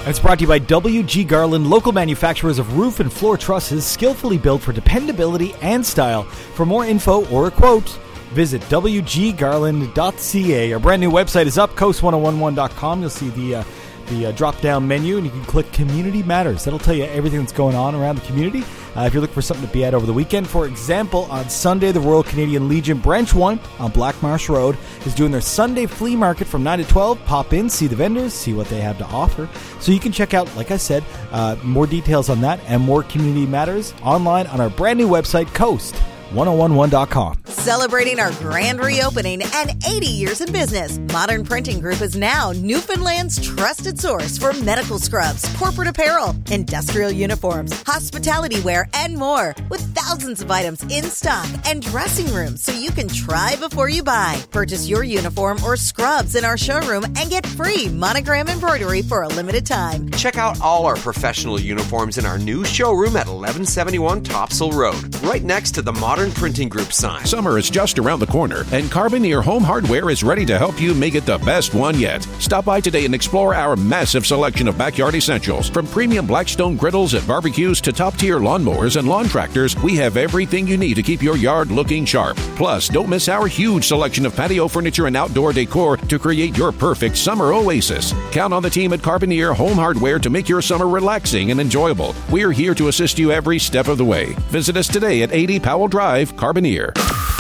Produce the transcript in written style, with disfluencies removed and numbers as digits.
It's brought to you by W.G. Garland, local manufacturers of roof and floor trusses skillfully built for dependability and style. For more info or a quote, visit wggarland.ca. Our brand new website is up, coast1011.com. You'll see the drop-down menu, and you can click Community Matters. That'll tell you everything that's going on around the community. If you're looking for something to be at over the weekend, for example, on Sunday, the Royal Canadian Legion Branch 1 on Black Marsh Road is doing their Sunday flea market from 9 to 12. Pop in, see the vendors, see what they have to offer. So you can check out, like I said, more details on that and more Community Matters online on our brand new website, coast1011.com. Celebrating our grand reopening and 80 years in business, Modern Printing Group is now Newfoundland's trusted source for medical scrubs, corporate apparel, industrial uniforms, hospitality wear, and more, with thousands of items in stock and dressing rooms so you can try before you buy. Purchase your uniform or scrubs in our showroom and get free monogram embroidery for a limited time. Check out all our professional uniforms in our new showroom at 1171 Topsail Road, right next to the Modern Printing Group sign. Summer is just around the corner, and Carboneer Home Hardware is ready to help you make it the best one yet. Stop by today and explore our massive selection of backyard essentials. From premium Blackstone griddles and barbecues to top-tier lawnmowers and lawn tractors, we have everything you need to keep your yard looking sharp. Plus, don't miss our huge selection of patio furniture and outdoor decor to create your perfect summer oasis. Count on the team at Carboneer Home Hardware to make your summer relaxing and enjoyable. We're here to assist you every step of the way. Visit us today at 80 Powell Drive, Carboneer.